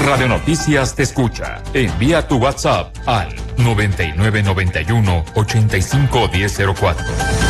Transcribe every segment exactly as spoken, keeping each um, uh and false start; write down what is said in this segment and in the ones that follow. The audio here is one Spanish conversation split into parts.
Radio Noticias te escucha. Envía tu WhatsApp al noventa y nueve noventa y uno ochenta y cinco diez cero cuatro.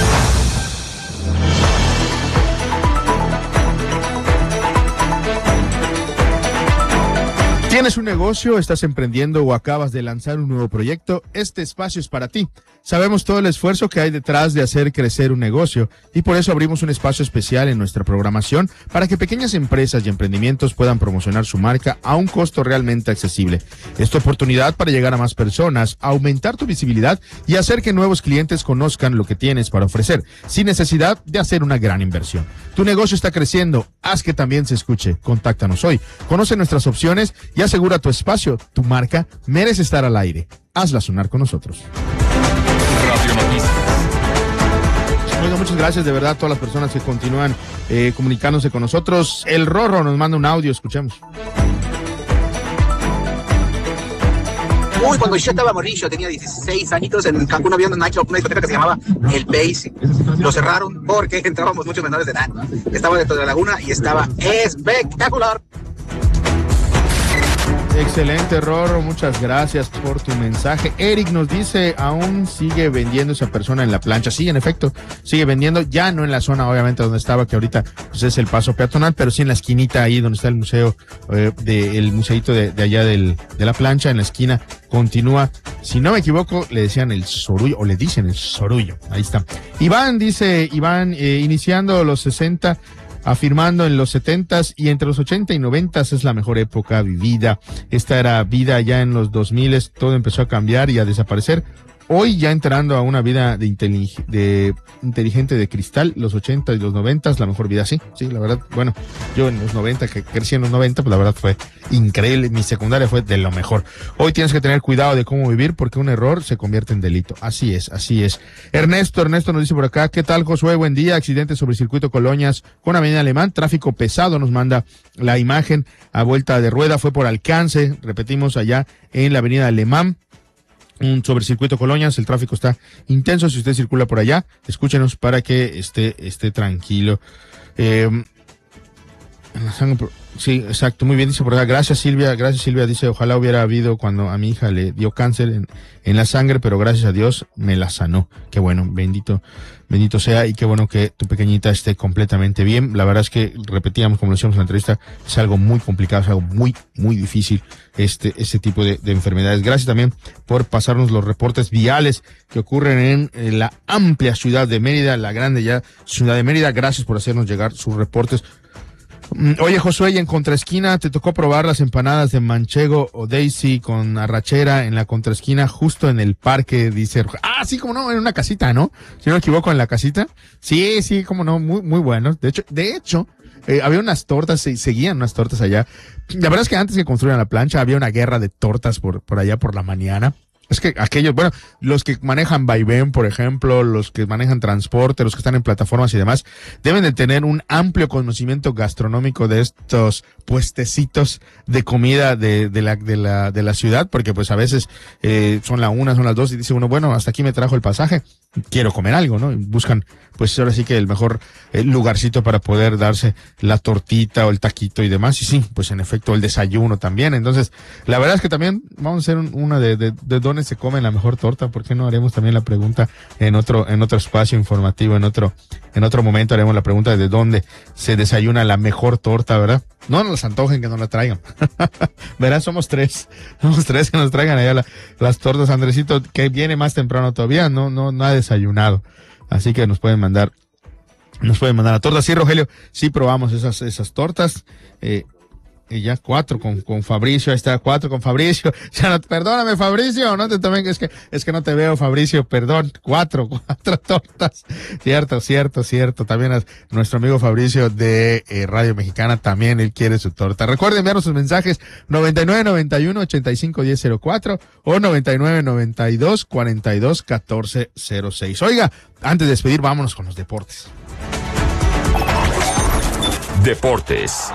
¿Tienes un negocio, estás emprendiendo o acabas de lanzar un nuevo proyecto? Este espacio es para ti. Sabemos todo el esfuerzo que hay detrás de hacer crecer un negocio y por eso abrimos un espacio especial en nuestra programación para que pequeñas empresas y emprendimientos puedan promocionar su marca a un costo realmente accesible. Esta oportunidad para llegar a más personas, aumentar tu visibilidad y hacer que nuevos clientes conozcan lo que tienes para ofrecer, sin necesidad de hacer una gran inversión. Tu negocio está creciendo, haz que también se escuche. Contáctanos hoy, conoce nuestras opciones y asegura tu espacio. Tu marca merece estar al aire. Hazla sonar con nosotros. Radio Noticias. Oiga, muchas gracias de verdad a todas las personas que continúan eh, comunicándose con nosotros. El Rorro nos manda un audio, escuchemos. Uy, cuando yo estaba morrillo, tenía dieciséis añitos, en Cancún había una discoteca que se llamaba El Basic. Lo cerraron porque entrábamos muchos menores de edad. Estaba dentro de la laguna y estaba espectacular. Excelente, Rorro, muchas gracias por tu mensaje. Eric nos dice, aún sigue vendiendo esa persona en la plancha. Sí, en efecto, sigue vendiendo, ya no en la zona, obviamente, donde estaba, que ahorita pues, es el paso peatonal, pero sí en la esquinita ahí donde está el museo, eh, de, el museito de, de allá del, de la plancha, en la esquina, continúa. Si no me equivoco, le decían el Sorullo, o le dicen el Sorullo, ahí está. Iván dice, Iván, eh, iniciando los sesenta, afirmando en los setentas y entre los ochenta y noventas es la mejor época vivida. Esta era vida ya en los dos miles, todo empezó a cambiar y a desaparecer. Hoy ya entrando a una vida de, intelig- de inteligente de cristal, los ochenta y los noventa, la mejor vida, sí, sí, la verdad, bueno, yo en los noventa, que crecí en los noventa, pues la verdad fue increíble, mi secundaria fue de lo mejor. Hoy tienes que tener cuidado de cómo vivir porque un error se convierte en delito, así es, así es. Ernesto, Ernesto nos dice por acá, ¿qué tal, Josué? Buen día, accidente sobre el circuito Colonias con Avenida Alemán, tráfico pesado, nos manda la imagen a vuelta de rueda, fue por alcance, repetimos, allá en la Avenida Alemán. Un sobre circuito Colonias, el tráfico está intenso, si usted circula por allá, escúchenos para que esté, esté tranquilo. Eh, sí, exacto, muy bien, dice por acá, gracias Silvia, gracias Silvia, dice, ojalá hubiera habido cuando a mi hija le dio cáncer en, en la sangre, pero gracias a Dios me la sanó. Qué bueno, bendito, bendito sea, y qué bueno que tu pequeñita esté completamente bien. La verdad es que, repetíamos, como lo decíamos en la entrevista, es algo muy complicado, es algo muy, muy difícil este, este tipo de, de enfermedades. Gracias también por pasarnos los reportes viales que ocurren en, en la amplia ciudad de Mérida, la grande ya ciudad de Mérida. Gracias por hacernos llegar sus reportes. Oye, Josué, y en contraesquina te tocó probar las empanadas de manchego o Daisy con arrachera en la contraesquina, justo en el parque, dice. Ah, sí, como no, en una casita, ¿no? Si no me equivoco, en la casita. Sí, sí, como no, muy, muy buenos. De hecho, de hecho, eh, había unas tortas, se, seguían unas tortas allá. La verdad es que antes que construyeran la plancha, había una guerra de tortas por, por allá por la mañana. Es que aquellos, bueno, los que manejan vaivén, por ejemplo, los que manejan transporte, los que están en plataformas y demás, deben de tener un amplio conocimiento gastronómico de estos puestecitos de comida de, de la, de la, de la ciudad, porque pues a veces, eh, son la una, son las dos y dice uno, bueno, hasta aquí me trajo el pasaje, quiero comer algo, ¿no? Y buscan, pues ahora sí que el mejor eh, lugarcito para poder darse la tortita o el taquito y demás. Y sí, pues en efecto el desayuno también. Entonces, la verdad es que también vamos a hacer un, una de, de, de dónde se come la mejor torta. ¿Por qué no haremos también la pregunta en otro, en otro espacio informativo, en otro, en otro momento haremos la pregunta de dónde se desayuna la mejor torta, ¿verdad? No nos antojen que nos la traigan. Verás, somos tres. Somos tres que nos traigan allá la, las tortas. Andresito, que viene más temprano todavía, no, no, no ha desayunado. Así que nos pueden mandar, nos pueden mandar la torta. Sí, Rogelio, sí probamos esas, esas tortas. Eh, y ya cuatro con, con Fabricio, ahí está, cuatro con Fabricio. Ya no, perdóname, Fabricio, no te tomen, es que, es que no te veo, Fabricio, perdón, cuatro, cuatro tortas. Cierto, cierto, cierto. También a nuestro amigo Fabricio de eh, Radio Mexicana, también él quiere su torta. Recuerden enviarnos sus mensajes noventa y nueve noventa y uno ochenta y cinco diez cero cuatro o noventa y nueve noventa y dos cuarenta y dos catorce cero seis. Oiga, antes de despedir, vámonos con los deportes. Deportes.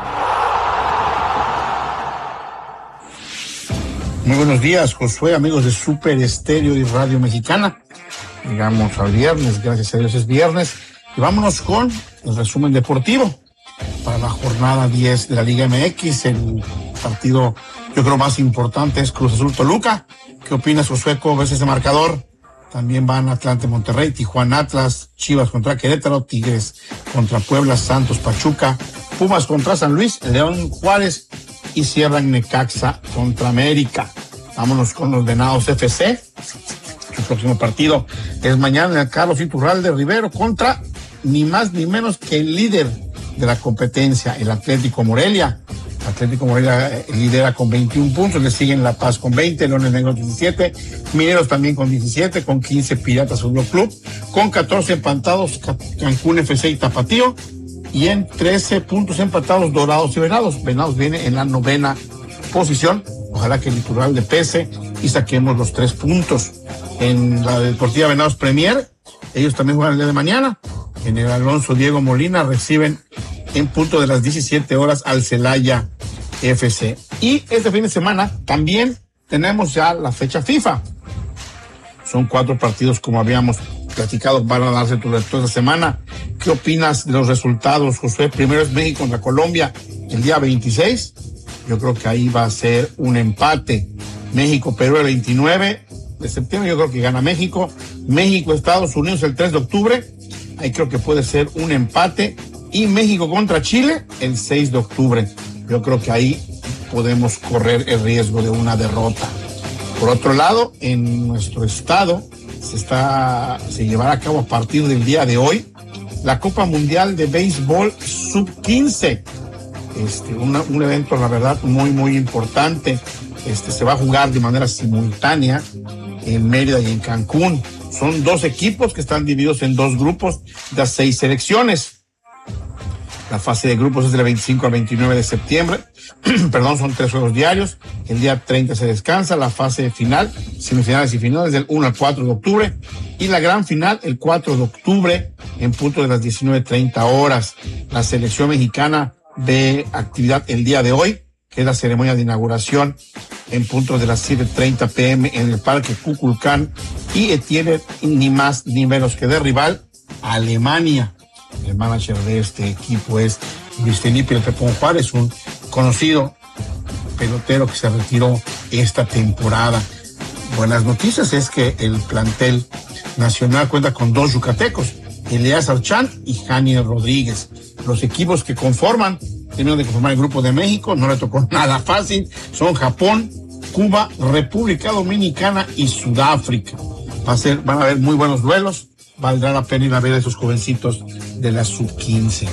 Muy buenos días, Josué, amigos de Super Estéreo y Radio Mexicana. Llegamos al viernes, gracias a Dios es viernes. Y vámonos con el resumen deportivo para la jornada diez de la Liga M X. El partido, yo creo, más importante es Cruz Azul Toluca. ¿Qué opinas, Josué? ¿Cómo ves ese marcador? También van Atlante Monterrey, Tijuana Atlas, Chivas contra Querétaro, Tigres contra Puebla, Santos Pachuca, Pumas contra San Luis, León Juárez y cierran Necaxa contra América. Vámonos con los Venados F C. Su próximo partido es mañana en el Carlos Iturralde Rivero contra ni más ni menos que el líder de la competencia, el Atlético Morelia. Atlético Morelia lidera con veintiún puntos, le siguen La Paz con veinte, Leones Negros diecisiete, Mineros también con diecisiete, con quince Piratas Fútbol Club, con catorce empatados Cancún F C y Tapatío, y en trece puntos empatados Dorados y Venados. Venados viene en la novena posición, ojalá que el Iturralde pese y saquemos los tres puntos. En la Deportiva Venados Premier, ellos también juegan el día de mañana, en el Alonso Diego Molina reciben en punto de las diecisiete horas al Celaya F C. Y este fin de semana también tenemos ya la fecha FIFA. Son cuatro partidos, como habíamos platicado, van a darse toda esta semana. ¿Qué opinas de los resultados, Josué? Primero es México contra Colombia el día veintiséis. Yo creo que ahí va a ser un empate. México-Perú el veintinueve de septiembre, yo creo que gana México. México-Estados Unidos el tres de octubre. Ahí creo que puede ser un empate. Y México contra Chile el seis de octubre. Yo creo que ahí podemos correr el riesgo de una derrota. Por otro lado, en nuestro estado se está se llevará a cabo a partir del día de hoy la Copa Mundial de Béisbol sub quince. Este, una, un evento, la verdad, muy, muy importante. Este, se va a jugar de manera simultánea en Mérida y en Cancún. Son dos equipos que están divididos en dos grupos de seis selecciones. La fase de grupos es del veinticinco al veintinueve de septiembre. Perdón, son tres juegos diarios. El día treinta se descansa. La fase final, semifinales y finales, del uno al cuatro de octubre. Y la gran final, el cuatro de octubre, en punto de las diecinueve treinta horas. La selección mexicana de actividad el día de hoy, que es la ceremonia de inauguración, en punto de las siete treinta pm en el Parque Kukulcán. Y tiene ni más ni menos que de rival a Alemania. El manager de este equipo es Luis Felipe El Pepón Juárez, un conocido pelotero que se retiró esta temporada. Buenas noticias es que el plantel nacional cuenta con dos yucatecos, Elías Archán y Janiel Rodríguez. Los equipos que conforman, terminan de conformar el grupo de México, no le tocó nada fácil, son Japón, Cuba, República Dominicana y Sudáfrica. Va a ser, van a haber muy buenos duelos. Valdrá la pena ir a ver a esos jovencitos de la sub quince.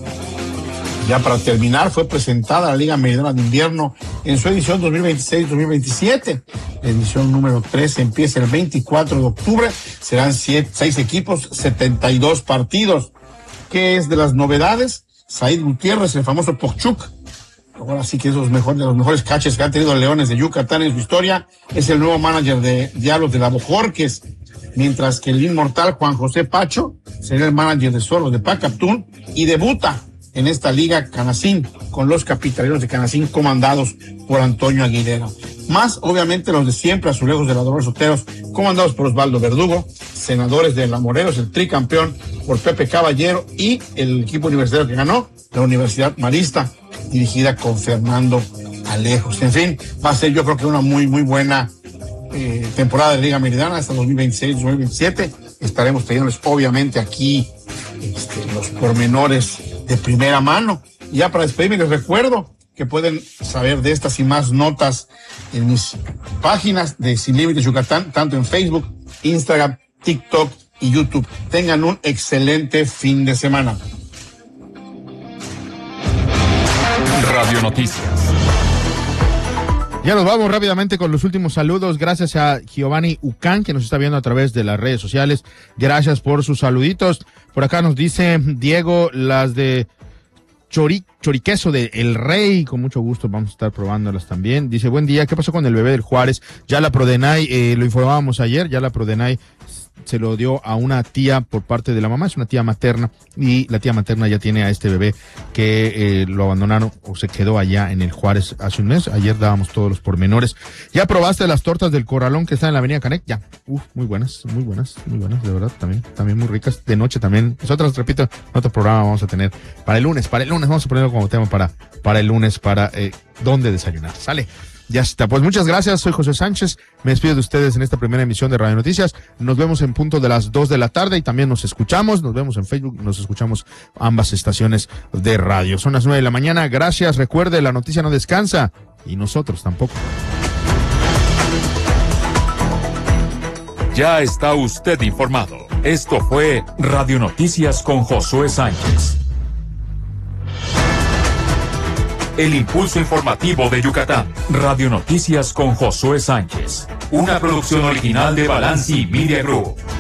Ya para terminar, fue presentada la Liga Meridiana de Invierno en su edición dos mil veintiséis dos mil veintisiete. La edición número tres empieza el veinticuatro de octubre. Serán siete, seis equipos, setenta y dos partidos. ¿Qué es de las novedades? Said Gutiérrez, el famoso Pochuk. Ahora sí que es los mejores, de los mejores catches que han tenido Leones de Yucatán en su historia. Es el nuevo manager de Diablos de la Bojorques. Mientras que el inmortal Juan José Pacho será el manager de Zorros de Pacaptún y debuta en esta liga Canacín con los capitalinos de Canacín comandados por Antonio Aguilera. Más, obviamente, los de siempre, Azulejos de la Dolores Soteros, comandados por Osvaldo Verdugo, Senadores de la Morelos, el tricampeón por Pepe Caballero, y el equipo universitario que ganó, la Universidad Marista, dirigida con Fernando Alejos. En fin, va a ser yo creo que una muy, muy buena Eh, temporada de Liga Meridiana hasta dos mil veintiséis dos mil veintisiete. Estaremos teniéndoles obviamente aquí este, los pormenores de primera mano. Y ya para despedirme les recuerdo que pueden saber de estas y más notas en mis páginas de Sin Límites Yucatán, tanto en Facebook, Instagram, TikTok y YouTube. Tengan un excelente fin de semana. Radio Noticias. Ya nos vamos rápidamente con los últimos saludos. Gracias a Giovanni Ucán, que nos está viendo a través de las redes sociales. Gracias por sus saluditos. Por acá nos dice Diego, las de chori, choriqueso de El Rey. Con mucho gusto vamos a estar probándolas también. Dice, buen día, ¿qué pasó con el bebé del Juárez? Ya la Prodenay, eh, lo informábamos ayer, ya la Prodenay se lo dio a una tía por parte de la mamá, es una tía materna, y la tía materna ya tiene a este bebé que eh, lo abandonaron o se quedó allá en el Juárez hace un mes. Ayer dábamos todos los pormenores. ¿Ya probaste las tortas del Corralón que están en la Avenida Canec? Ya. Uf, muy buenas, muy buenas, muy buenas, de verdad, también, también muy ricas. De noche también. Nosotros, repito, en otro programa vamos a tener para el lunes, para el lunes, vamos a ponerlo como tema para, para el lunes, para eh, dónde desayunar. Sale. Ya está, pues muchas gracias, soy José Sánchez, me despido de ustedes en esta primera emisión de Radio Noticias, nos vemos en punto de las dos de la tarde y también nos escuchamos, nos vemos en Facebook, nos escuchamos ambas estaciones de radio. Son las nueve de la mañana, gracias, recuerde, la noticia no descansa y nosotros tampoco. Ya está usted informado. Esto fue Radio Noticias con Josué Sánchez. El impulso informativo de Yucatán. Radio Noticias con Josué Sánchez. Una producción original de Balanci Media Group.